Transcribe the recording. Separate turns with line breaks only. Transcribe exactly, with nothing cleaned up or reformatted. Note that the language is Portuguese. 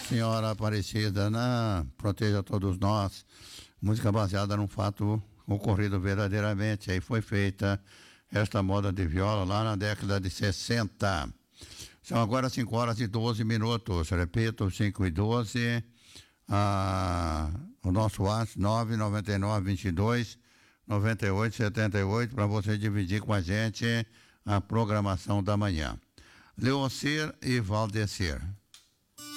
Senhora Aparecida, né? Proteja todos nós. Música baseada num fato ocorrido verdadeiramente. Aí foi feita esta moda de viola lá na década de sessenta. São agora cinco horas e doze minutos. Repito, cinco e doze. Ah, o nosso WhatsApp nove nove nove, vinte e dois, noventa e oito, setenta e oito para você dividir com a gente a programação da manhã. Leocir e Valdecir.